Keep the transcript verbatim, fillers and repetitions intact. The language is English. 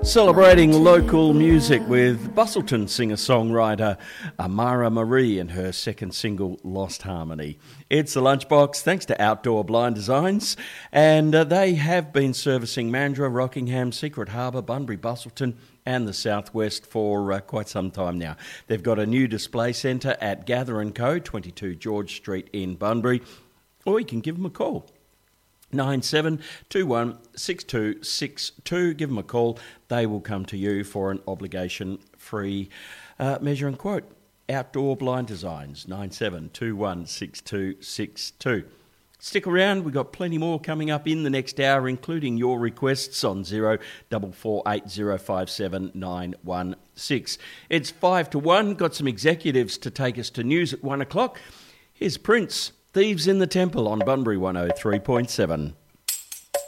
Celebrating local music with Bustleton singer-songwriter Amara Marie and her second single, Lost Harmony. It's the Lunchbox, thanks to Outdoor Blind Designs, and uh, they have been servicing Mandurah, Rockingham, Secret Harbour, Bunbury, Bustleton and the Southwest for uh, quite some time now. They've got a new display centre at Gather and Co, twenty-two George Street in Bunbury, or you can give them a call. nine seven two one six two six two. Give them a call. They will come to you for an obligation-free uh, measure and quote. Outdoor Blind Designs, nine seven two one six two six two. Stick around, we've got plenty more coming up in the next hour, including your requests on zero four four eight zero five seven nine one six. It's five to one, got some executives to take us to news at one o'clock. Here's Prince. Thieves in the Temple on Bunbury one oh three point seven.